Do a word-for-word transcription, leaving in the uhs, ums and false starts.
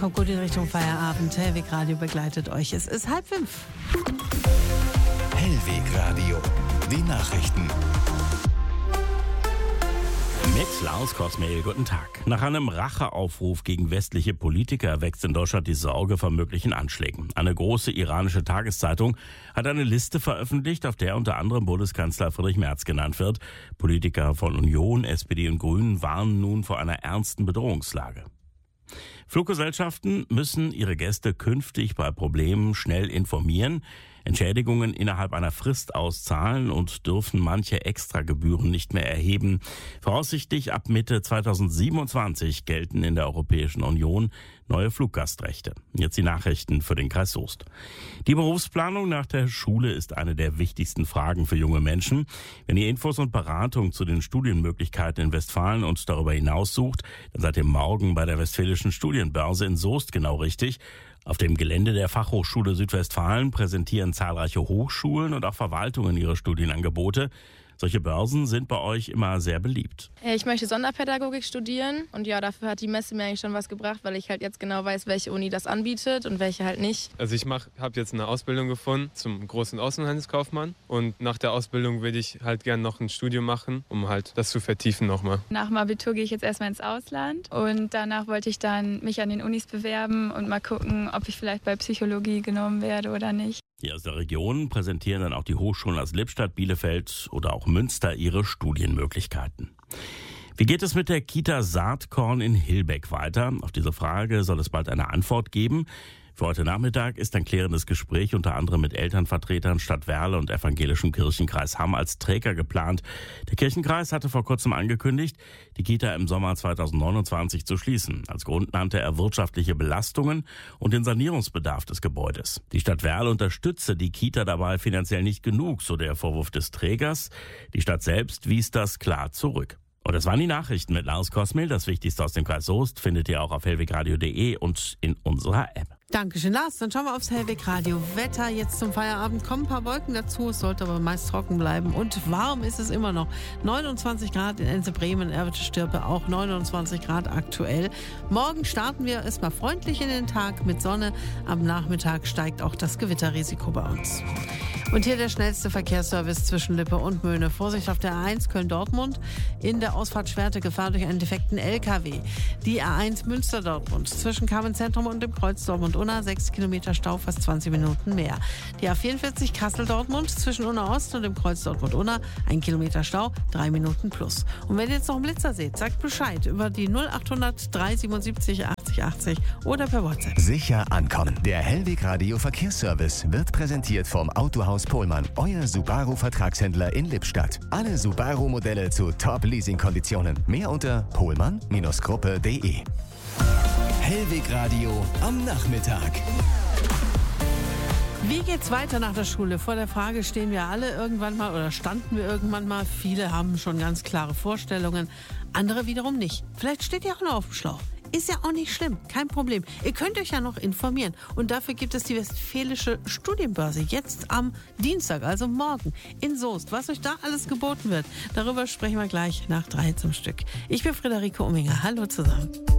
Kommt gut in Richtung Feierabend. Hellweg Radio begleitet euch. Es ist halb fünf. Hellweg Radio, die Nachrichten. Mit Lars Kosmehl, guten Tag. Nach einem Racheaufruf gegen westliche Politiker wächst in Deutschland die Sorge vor möglichen Anschlägen. Eine große iranische Tageszeitung hat eine Liste veröffentlicht, auf der unter anderem Bundeskanzler Friedrich Merz genannt wird. Politiker von Union, S P D und Grünen warnen nun vor einer ernsten Bedrohungslage. Fluggesellschaften müssen ihre Gäste künftig bei Problemen schnell informieren, Entschädigungen innerhalb einer Frist auszahlen und dürfen manche Extragebühren nicht mehr erheben. Voraussichtlich ab Mitte zweitausendsiebenundzwanzig gelten in der Europäischen Union neue Fluggastrechte. Jetzt die Nachrichten für den Kreis Soest. Die Berufsplanung nach der Schule ist eine der wichtigsten Fragen für junge Menschen. Wenn ihr Infos und Beratung zu den Studienmöglichkeiten in Westfalen und darüber hinaus sucht, dann seid ihr morgen bei der Westfälischen Studienbörse in Soest genau richtig. Auf dem Gelände der Fachhochschule Südwestfalen präsentieren zahlreiche Hochschulen und auch Verwaltungen ihre Studienangebote. Solche Börsen sind bei euch immer sehr beliebt. Ich möchte Sonderpädagogik studieren und ja, dafür hat die Messe mir eigentlich schon was gebracht, weil ich halt jetzt genau weiß, welche Uni das anbietet und welche halt nicht. Also ich habe jetzt eine Ausbildung gefunden zum großen Außenhandelskaufmann und nach der Ausbildung will ich halt gerne noch ein Studium machen, um halt das zu vertiefen nochmal. Nach dem Abitur gehe ich jetzt erstmal ins Ausland und danach wollte ich dann mich an den Unis bewerben und mal gucken, ob ich vielleicht bei Psychologie genommen werde oder nicht. Hier aus der Region präsentieren dann auch die Hochschulen aus Lippstadt, Bielefeld oder auch Münster ihre Studienmöglichkeiten. Wie geht es mit der Kita Saatkorn in Hilbeck weiter? Auf diese Frage soll es bald eine Antwort geben. Für heute Nachmittag ist ein klärendes Gespräch unter anderem mit Elternvertretern, Stadt Werle und evangelischem Kirchenkreis Hamm als Träger geplant. Der Kirchenkreis hatte vor kurzem angekündigt, die Kita im Sommer zweitausendneunundzwanzig zu schließen. Als Grund nannte er wirtschaftliche Belastungen und den Sanierungsbedarf des Gebäudes. Die Stadt Werle unterstütze die Kita dabei finanziell nicht genug, so der Vorwurf des Trägers. Die Stadt selbst wies das klar zurück. Und das waren die Nachrichten mit Lars Kosmehl. Das Wichtigste aus dem Kreis Soest findet ihr auch auf hellwegradio punkt de und in unserer App. Dankeschön, Lars. Dann schauen wir aufs Hellweg Radio. Wetter jetzt zum Feierabend. Kommen ein paar Wolken dazu. Es sollte aber meist trocken bleiben. Und warm ist es immer noch. neunundzwanzig Grad in Ense-Bremen, Erwitte-Stirpe auch neunundzwanzig Grad aktuell. Morgen starten wir erstmal freundlich in den Tag mit Sonne. Am Nachmittag steigt auch das Gewitterrisiko bei uns. Und hier der schnellste Verkehrsservice zwischen Lippe und Möhne. Vorsicht auf der A eins Köln-Dortmund. In der Ausfahrt Schwerte Gefahr durch einen defekten L K W. Die A eins Münster-Dortmund. Zwischen Carmen-Zentrum und dem Kreuz Dortmund-Unna. sechs Kilometer Stau, fast zwanzig Minuten mehr. Die A vierundvierzig Kassel-Dortmund. Zwischen Unna-Ost und dem Kreuz Dortmund-Unna. ein Kilometer Stau, drei Minuten plus. Und wenn ihr jetzt noch einen Blitzer seht, sagt Bescheid über die null achthundert drei siebenundsiebzig achtzig achtzig oder per WhatsApp. Sicher ankommen. Der Hellweg Radio Verkehrsservice wird präsentiert vom Autohaus Pohlmann, euer Subaru-Vertragshändler in Lippstadt. Alle Subaru-Modelle zu Top-Leasing-Konditionen. Mehr unter pohlmann Gruppe punkt de. Hellweg Radio am Nachmittag. Wie geht's weiter nach der Schule? Vor der Frage stehen wir alle irgendwann mal oder standen wir irgendwann mal. Viele haben schon ganz klare Vorstellungen, andere wiederum nicht. Vielleicht steht ihr auch noch auf dem Schlauch. Ist ja auch nicht schlimm, kein Problem. Ihr könnt euch ja noch informieren. Und dafür gibt es die Westfälische Studienbörse jetzt am Dienstag, also morgen in Soest. Was euch da alles geboten wird, darüber sprechen wir gleich nach drei zum Stück. Ich bin Friederike Umminger. Hallo zusammen.